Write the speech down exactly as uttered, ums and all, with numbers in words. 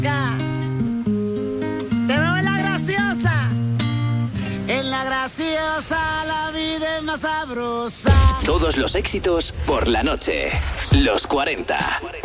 Te veo en la graciosa. En la graciosa la vida es más sabrosa. Todos los éxitos por la noche. Los cuarenta.